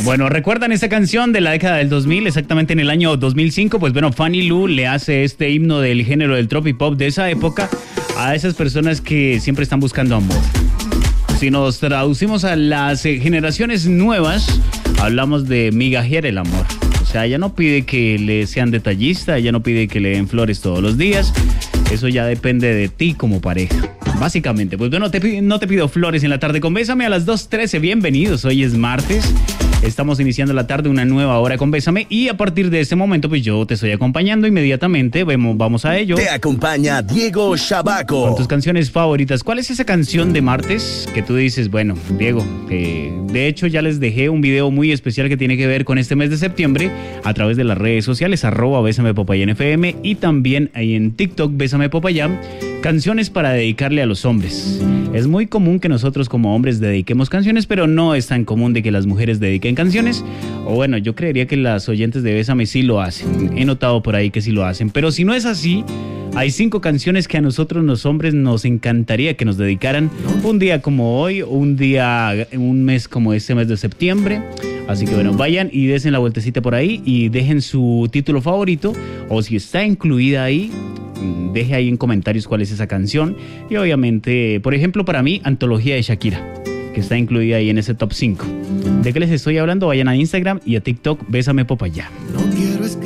Bueno, ¿recuerdan esta canción de la década del 2000? Exactamente en el año 2005, pues bueno, Fanny Lu le hace este himno del género del tropipop de esa época a esas personas que siempre están buscando amor. Si nos traducimos a las generaciones nuevas, hablamos de migajear el amor. O sea, ella no pide que le sean detallista, ella no pide que le den flores todos los días. Eso ya depende de ti como pareja. Básicamente, pues bueno, no te pido flores en la tarde con Bésame a las 2:13. Bienvenidos, hoy es martes. Estamos iniciando la tarde, una nueva hora con Bésame. Y a partir de este momento, pues yo te estoy acompañando inmediatamente. Vamos a ello. Te acompaña Diego Shabaco. Con tus canciones favoritas. ¿Cuál es esa canción de martes que tú dices, bueno, Diego, de hecho ya les dejé un video muy especial que tiene que ver con este mes de septiembre a través de las redes sociales, @BésamePopayán_FM y también ahí en TikTok, Bésame Popayán. Canciones para dedicarle a los hombres. Es muy común que nosotros como hombres dediquemos canciones, pero no es tan común de que las mujeres dediquen canciones. O bueno, yo creería que las oyentes de Bésame sí lo hacen. He notado por ahí que sí lo hacen. Pero si no es así, hay 5 canciones que a nosotros los hombres nos encantaría que nos dedicaran un día como hoy, un mes como este mes de septiembre. Así que bueno, vayan y desen la vueltecita por ahí y dejen su título favorito, o si está incluida ahí, deje ahí en comentarios cuál es esa canción. Y obviamente, por ejemplo, para mí, Antología de Shakira, que está incluida ahí en ese top 5. ¿De qué les estoy hablando? Vayan a Instagram y a TikTok, Bésame Popayán. No quiero